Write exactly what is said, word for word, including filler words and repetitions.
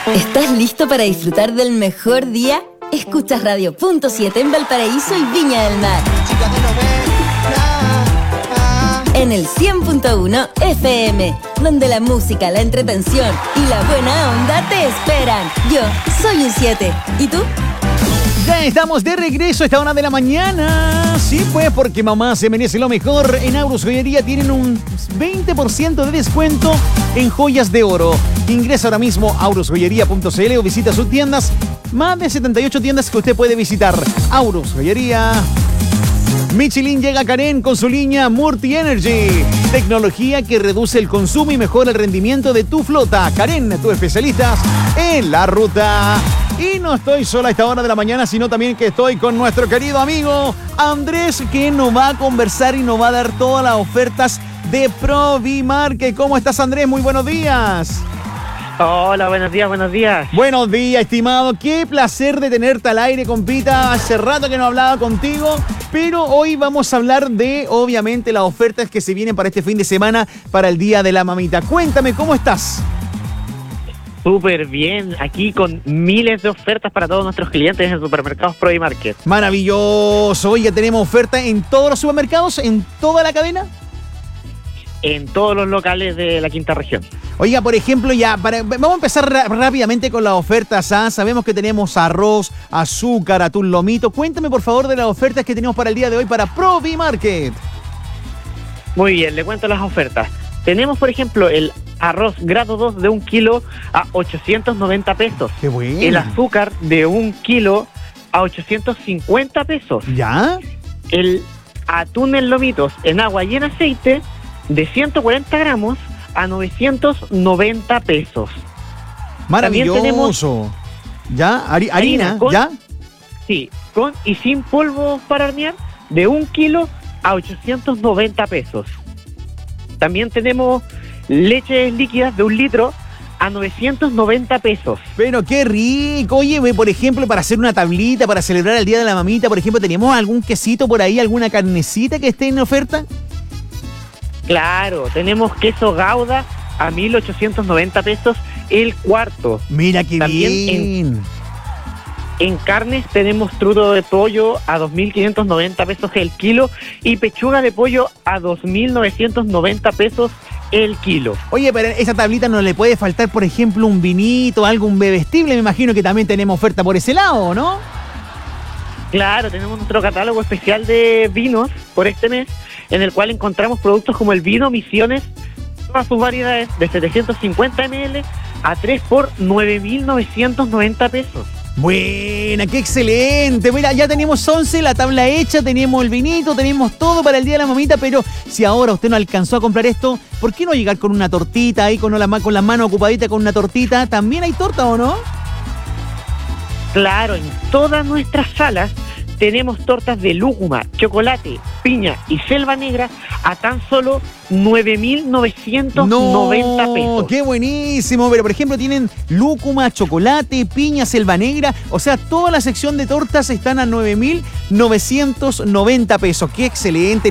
¿Estás listo para disfrutar del mejor día? Escuchas Radio Punto siete en Valparaíso y Viña del Mar. En el cien punto uno F M, donde la música, la entretención y la buena onda te esperan. Yo soy un siete. ¿Y tú? Ya estamos de regreso a esta hora de la mañana. Sí, pues, porque mamá se merece lo mejor. En Aurus Joyería tienen un veinte por ciento de descuento en joyas de oro. Ingresa ahora mismo a aurus joyería punto c l o visita sus tiendas. Más de setenta y ocho tiendas que usted puede visitar. Aurus Joyería. Michelin llega a Karen con su línea Multi Energy. Tecnología que reduce el consumo y mejora el rendimiento de tu flota. Karen, tus especialistas en la ruta. Y no estoy sola a esta hora de la mañana, sino también que estoy con nuestro querido amigo Andrés, que nos va a conversar y nos va a dar todas las ofertas de Provimarket. ¿Cómo estás, Andrés? Muy buenos días. Hola, buenos días, buenos días. Buenos días, estimado. Qué placer de tenerte al aire, compita. Hace rato que no hablaba contigo, pero hoy vamos a hablar de, obviamente, las ofertas que se vienen para este fin de semana, para el Día de la Mamita. Cuéntame, ¿cómo estás? Súper bien, aquí con miles de ofertas para todos nuestros clientes en Supermercados Provimarket. Maravilloso. Oye, tenemos oferta en todos los supermercados, en toda la cadena. En todos los locales de la quinta región. Oiga, por ejemplo, ya para, vamos a empezar ra- rápidamente con las ofertas. ¿ah? Sabemos que tenemos arroz, azúcar, atún, lomito. Cuéntame, por favor, de las ofertas que tenemos para el día de hoy para Provimarket. Muy bien, le cuento las ofertas. Tenemos, por ejemplo, el arroz grado dos de un kilo a ochocientos noventa pesos. ¡Qué bueno! El azúcar de un kilo a ochocientos cincuenta pesos. ¿Ya? El atún en lomitos en agua y en aceite de ciento cuarenta gramos a novecientos noventa pesos. Maravilloso. Tenemos ¿Ya? Hari- harina, harina con, ¿ya? Sí, con y sin polvo para hornear de un kilo a ochocientos noventa pesos. También tenemos leches líquidas de un litro a novecientos noventa pesos. Pero qué rico. Oye, ve, por ejemplo, para hacer una tablita, para celebrar el Día de la Mamita, por ejemplo, ¿tenemos algún quesito por ahí, alguna carnecita que esté en oferta? Claro, tenemos queso Gouda a mil ochocientos noventa pesos el cuarto. Mira qué También bien. En, en carnes tenemos trudo de pollo a dos mil quinientos noventa pesos el kilo y pechuga de pollo a dos mil novecientos noventa pesos el kilo. Oye, pero esa tablita no le puede faltar, por ejemplo, un vinito, algo, un bebestible. Me imagino que también tenemos oferta por ese lado, ¿no? Claro, tenemos nuestro catálogo especial de vinos por este mes, en el cual encontramos productos como el vino Misiones, todas sus variedades, de setecientos cincuenta mililitros a tres por nueve mil novecientos noventa pesos. Buena, qué excelente. Mira, ya tenemos once, la tabla hecha, tenemos el vinito, tenemos todo para el Día de la Mamita, pero si ahora usted no alcanzó a comprar esto, ¿por qué no llegar con una tortita ahí, con la, con la mano ocupadita con una tortita? ¿También hay torta o no? Claro, en todas nuestras salas tenemos tortas de lúcuma, chocolate, piña y selva negra a tan solo nueve mil novecientos noventa pesos. ¡Qué buenísimo! Pero, por ejemplo, tienen lúcuma, chocolate, piña, selva negra. O sea, toda la sección de tortas están a nueve mil novecientos noventa pesos. ¡Qué excelente!